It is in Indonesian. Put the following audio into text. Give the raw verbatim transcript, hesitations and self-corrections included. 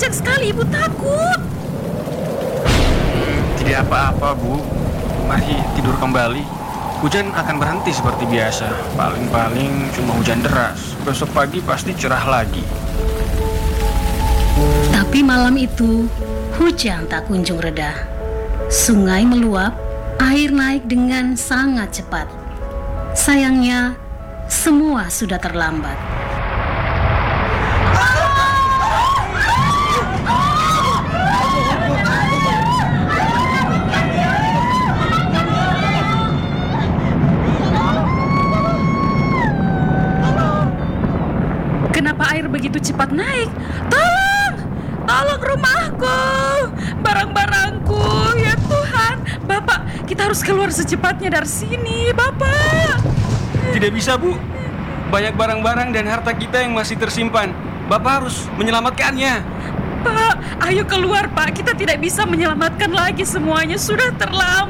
kencang sekali, Ibu takut. Hmm, tidak apa-apa, Bu. Mari tidur kembali. Hujan akan berhenti seperti biasa. Paling-paling cuma hujan deras. Besok pagi pasti cerah lagi. Tapi malam itu, hujan tak kunjung reda. Sungai meluap, air naik dengan sangat cepat. Sayangnya, semua sudah terlambat. Kenapa air begitu cepat naik? Tolong! Tolong rumahku! Barang-barangku! Ya Tuhan! Bapak, kita harus keluar secepatnya dari sini, Bapak! Tidak bisa, Bu. Banyak barang-barang dan harta kita yang masih tersimpan. Bapak harus menyelamatkannya. Pak, ayo keluar, Pak. Kita tidak bisa menyelamatkan lagi semuanya. Sudah terlambat.